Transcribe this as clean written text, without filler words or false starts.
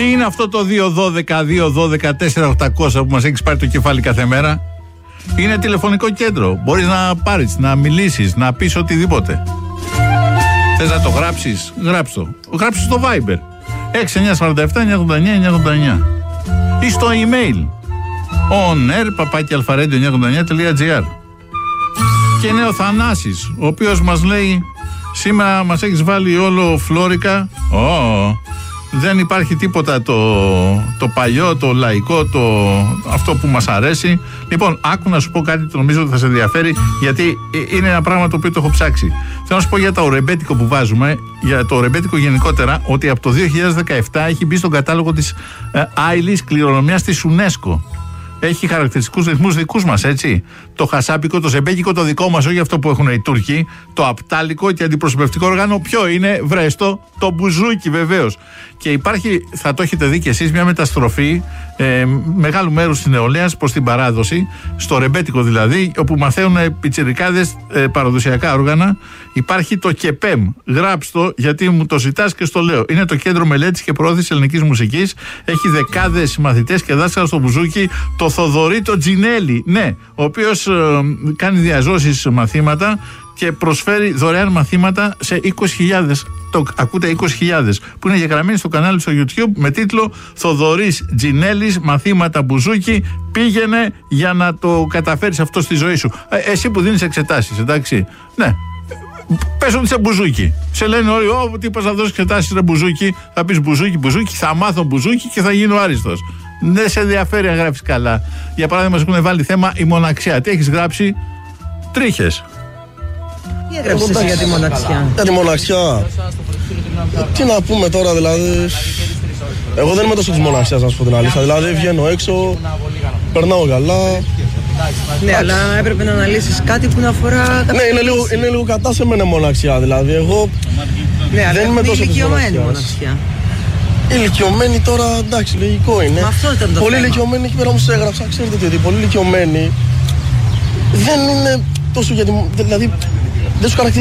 Τι είναι αυτό το 212-212-4800 που μας έχεις πάρει το κεφάλι κάθε μέρα? Είναι τηλεφωνικό κέντρο. Μπορείς να πάρεις, να μιλήσεις, να πεις οτιδήποτε. Θες να το γράψεις? Γράψ' το. Γράψεις στο Viber 6947-989-989 ή στο email onair@alpharadio989.gr. Και είναι ο Θανάσης, ο οποίος μας λέει: σήμερα μας έχεις βάλει όλο φλόρικα. Δεν υπάρχει τίποτα το παλιό, το λαϊκό, αυτό που μας αρέσει. Λοιπόν, άκου να σου πω κάτι, το νομίζω ότι θα σε ενδιαφέρει, γιατί είναι ένα πράγμα το οποίο το έχω ψάξει. Θέλω να σου πω για το ρεμπέτικο που βάζουμε, για το ρεμπέτικο γενικότερα, ότι από το 2017 έχει μπει στον κατάλογο της άειλης κληρονομιάς της UNESCO. Έχει χαρακτηριστικούς ρυθμούς δικούς μας, έτσι. Το χασάπικο, το ζεμπέκικο, το δικό μας, όχι αυτό που έχουν οι Τούρκοι. Το απτάλικο και αντιπροσωπευτικό όργανο, ποιο είναι? Βρέστο, το μπουζούκι βεβαίως. Και υπάρχει, θα το έχετε δει κι εσείς, μια μεταστροφή μεγάλου μέρους της νεολαίας προς την παράδοση, στο ρεμπέτικο δηλαδή, όπου μαθαίνουν πιτσιρικάδες παραδοσιακά όργανα. Υπάρχει το ΚΕΠΕΜ. Γράψτε, γιατί μου το ζητάς και στο λέω. Είναι το Κέντρο Μελέτης και Προώθησης Ελληνικής Μουσικής. Έχει δεκάδες μαθητές και δάσκαλα στο μπουζούκι. Το Θοδωρή το Τζινέλη, ναι, ο οποίος κάνει διαζώσεις μαθήματα και προσφέρει δωρεάν μαθήματα σε 20.000. Το ακούτε, 20.000 που είναι γεγραμμένοι στο κανάλι στο YouTube με τίτλο Θοδωρής Τζινέλης, μαθήματα μπουζούκι. Πήγαινε για να το καταφέρεις αυτό στη ζωή σου. Εσύ που δίνεις εξετάσεις, εντάξει. Ναι. Πες ότι είσαι μπουζούκι. Σε λένε όλοι, τι είπα να δώσεις εξετάσεις, ρε μπουζούκι. Θα πεις μπουζούκι, θα μάθω μπουζούκι και θα γίνω άριστος. Δεν σε ενδιαφέρει αν γράψεις καλά. Για παράδειγμα, μας έχουν βάλει θέμα η μοναξιά. Τι έχεις γράψει? Τρίχες. Τι έγραψες εσύ για τη μοναξιά? Για τη μοναξιά. Τι να πούμε τώρα, δηλαδή. Εγώ δεν είμαι τόσο της μοναξιάς, να σου πω την αλήθεια. Δηλαδή, βγαίνω έξω, περνάω καλά. Ναι, αλλά έπρεπε να αναλύσεις κάτι που να αφορά. Ναι, είναι λίγο κατά σε μένα μοναξιά. Δηλαδή, εγώ δεν είμαι τόσο της μοναξιάς. Ηλικιωμένοι τώρα, εντάξει, λογικό είναι. Πολύ ηλικιωμένοι, εκεί πέρα όμως έγραψα, ξέρετε τι, πολύ ηλικιωμένοι δεν είναι τόσο γιατί. Δηλαδή, δεν σου χαρακτηρίζει.